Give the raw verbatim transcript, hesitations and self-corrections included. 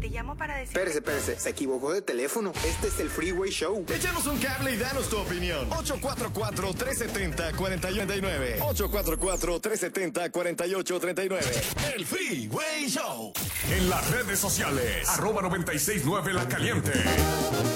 te llamo para decir... Espérese, espérese, se equivocó de teléfono. Este es el Freeway Show. Échanos un cable y danos tu opinión. ocho cuatro cuatro, tres siete cero, cuatro ocho tres nueve. ocho cuatro cuatro, tres siete cero, cuatro ocho tres nueve. El Freeway Show. En las redes sociales. Arroba noventa y seis nueve La Caliente.